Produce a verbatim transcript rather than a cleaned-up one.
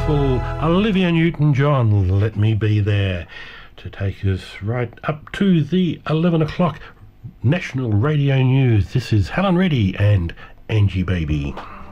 beautiful Olivia Newton-John, Let Me Be There, to take us right up to the eleven o'clock National Radio News. This is Helen Reddy and Angie Baby.